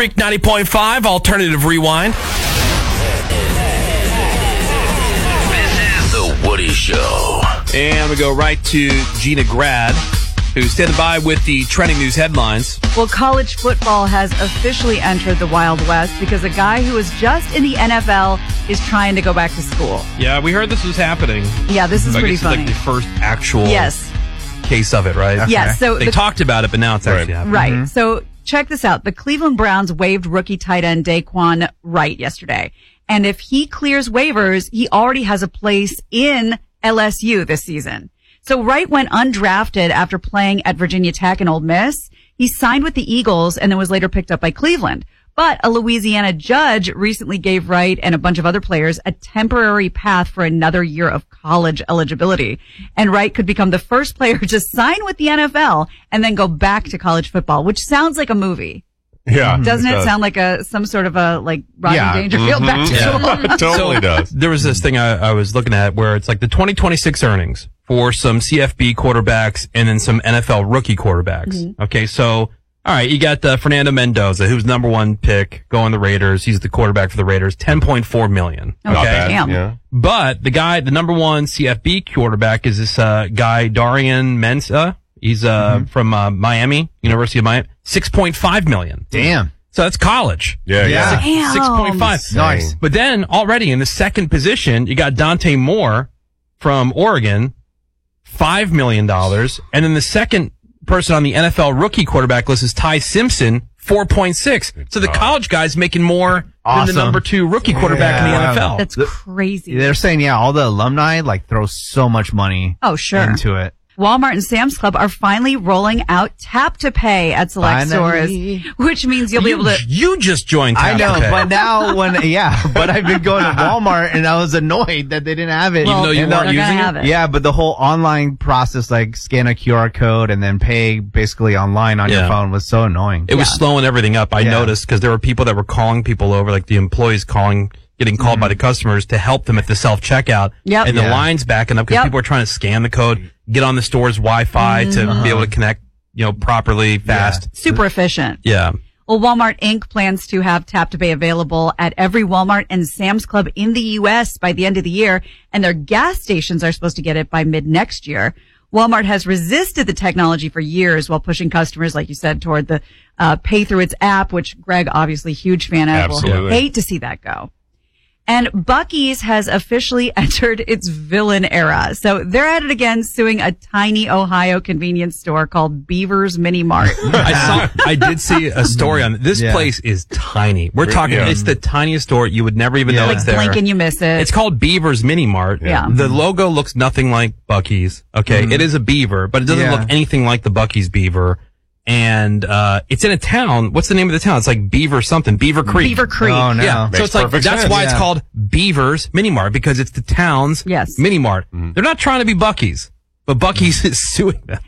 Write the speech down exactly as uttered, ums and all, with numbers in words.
Freak ninety point five, Alternative Rewind. This is The Woody Show. And we go right to Gina Grad, who's standing by with the trending news headlines. Well, college football has officially entered the Wild West because a guy who was just in the N F L is trying to go back to school. Yeah, we heard this was happening. Yeah, this is I pretty guess funny. It's like the first actual yes. case of it, right? Okay. Yes. So they the, talked about it, but now it's actually happening. Right. Mm-hmm. So check this out. The Cleveland Browns waived rookie tight end Daquan Wright yesterday. And if he clears waivers, he already has a place in L S U this season. So Wright went undrafted after playing at Virginia Tech and Ole Miss. He signed with the Eagles and then was later picked up by Cleveland. But a Louisiana judge recently gave Wright and a bunch of other players a temporary path for another year of college eligibility. And Wright could become the first player to sign with the N F L and then go back to college football, which sounds like a movie. Yeah. Doesn't it, it does. sound like a some sort of a like Rodney Yeah. Dangerfield Mhm. back to Yeah. school? It totally so, does. There was this thing I, I was looking at where it's like the twenty twenty-six earnings for some C F B quarterbacks and then some N F L rookie quarterbacks. Mm-hmm. Okay, so all right, you got uh, Fernando Mendoza, who's number one pick, going the Raiders. He's the quarterback for the Raiders, ten point four million. Oh, Okay, Not bad. damn. Yeah. but the guy, the number one C F B quarterback is this uh, guy Darian Mensa. He's uh, from uh, Miami, University of Miami, six point five million. Damn. So that's college. Yeah, yeah. Damn. six point five. Nice. But then already in the second position, you got Dante Moore from Oregon, five million dollars. And then the second person on the N F L rookie quarterback list is Ty Simpson, four point six. So the college guy's making more Awesome. than the number two rookie quarterback in the Yeah. N F L. That's crazy. They're saying, yeah, all the alumni like throw so much money Oh, sure. into it. Walmart and Sam's Club are finally rolling out Tap to Pay at select Finally. stores, which means you'll be you, able to. you just joined I Tap know, to Pay. but now when, yeah, but I've been going to Walmart and I was annoyed that they didn't have it. Even though you And weren't the- they're gonna using have it? it. Yeah, but the whole online process, like scan a Q R code and then pay basically online on Yeah. your phone was so annoying. It was Yeah. slowing everything up. I Yeah. noticed because there were people that were calling people over, like the employees calling, getting called by the customers to help them at the self-checkout. Yep. And the Yeah. line's backing up because Yep. people are trying to scan the code, get on the store's Wi-Fi to be able to connect, you know, properly, fast. Super efficient. Yeah. Well, Walmart Incorporated plans to have Tap to Pay available at every Walmart and Sam's Club in the U S by the end of the year, and their gas stations are supposed to get it by mid next year. Walmart has resisted the technology for years while pushing customers, like you said, toward the uh, pay through its app, which Greg, obviously huge fan of, will Absolutely. hate to see that go. And Buc-ee's has officially entered its villain era. So they're at it again, suing a tiny Ohio convenience store called Beaver's Mini Mart. I saw, I did see a story on it. This Yeah. place is tiny. We're talking, Yeah. it's the tiniest store. You would never even know Yeah. it's Like there. blink and you miss it. It's called Beaver's Mini Mart. Yeah. The logo looks nothing like Buc-ee's. Okay. It is a beaver, but it doesn't Yeah. look anything like the Buc-ee's beaver. And, uh, it's in a town. What's the name of the town? It's like Beaver something. Beaver Creek. Beaver Creek. Oh, no. Yeah. So Makes it's like, perfect that's sense. why it's Yeah. called Beaver's Mini Mart because it's the town's Yes. Mini Mart. They're not trying to be Buc-ee's, but Buc-ee's is suing them.